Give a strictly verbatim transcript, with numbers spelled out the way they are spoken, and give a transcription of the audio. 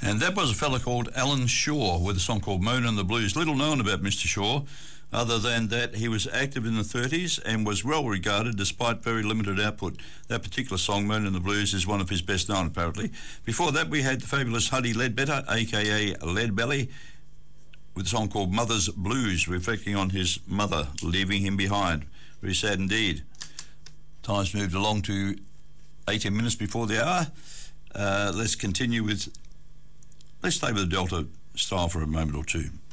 And that was a fella called Alan Shaw with a song called Moan and the Blues. Little known about Mister Shaw, other than that he was active in the thirties and was well regarded despite very limited output. That particular song, Moan and the Blues, is one of his best known, apparently. Before that, we had the fabulous Huddy Ledbetter, a k a. Leadbelly, with a song called Mother's Blues, reflecting on his mother leaving him behind. Very sad indeed. Time's moved along to eighteen minutes before the hour. Uh, let's continue with, let's stay with the Delta style for a moment or two.